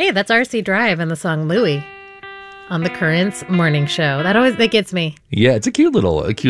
Hey, that's RC Drive and the song Louie on the Currents morning show. That gets me. Yeah, it's a cute little. I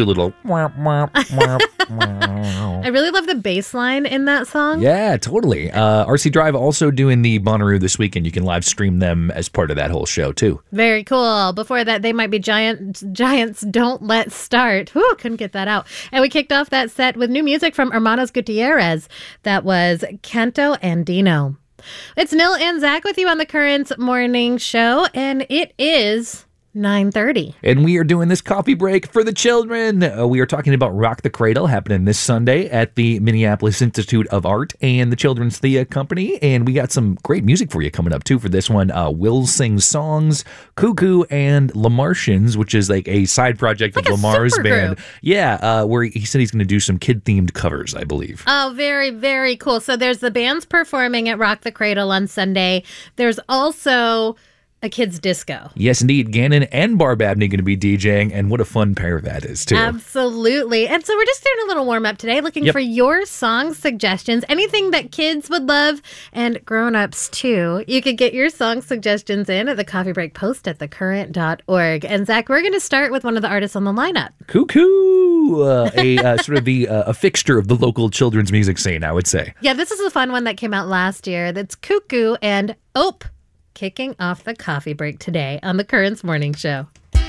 really love the bass line in that song. Yeah, totally. RC Drive also doing the Bonnaroo this weekend. You can live stream them as part of that whole show too. Very cool. Before that, They Might Be Giants Don't Let Start. Whew, couldn't get that out. And we kicked off that set with new music from Hermanos Gutierrez. That was Canto Andino. It's Nil and Zach with you on the Currents morning show, and it is 9:30. And we are doing this coffee break for the children. We are talking about Rock the Cradle happening this Sunday at the Minneapolis Institute of Art and the Children's Thea Company. And we got some great music for you coming up, too, for this one. Will Sings Songs, Cuckoo, and Lamartians, which is like a side project of Lamar's band. Yeah, where he said he's going to do some kid-themed covers, I believe. Oh, very, very cool. So there's the bands performing at Rock the Cradle on Sunday. There's also a kids' disco. Yes, indeed. Gannon and Barb Abney going to be DJing, and what a fun pair that is, too. Absolutely. And so we're just doing a little warm-up today, looking for your song suggestions, anything that kids would love, and grown-ups, too. You could get your song suggestions in at the Coffee Break post at thecurrent.org. And, Zach, we're going to start with one of the artists on the lineup. Cuckoo! Sort of a fixture of the local children's music scene, I would say. Yeah, this is a fun one that came out last year. That's Cuckoo and Ope, kicking off the coffee break today on the Currents Morning Show.